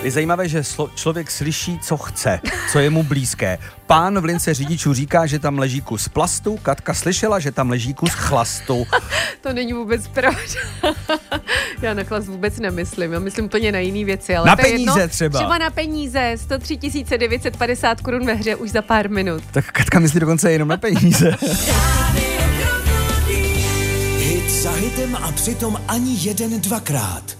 Je zajímavé, že člověk slyší, co chce, co je mu blízké. Pán v lince řidičů říká, že tam leží kus plastu, Katka slyšela, že tam leží kus chlastu. To není vůbec pravda. Já na chlast vůbec nemyslím, já myslím úplně na jiný věci. Ale na to peníze jedno, třeba. Třeba na peníze, 103 950 korun ve hře už za pár minut. Tak Katka myslí dokonce jenom na peníze. Hit za hitem a přitom ani jeden dvakrát.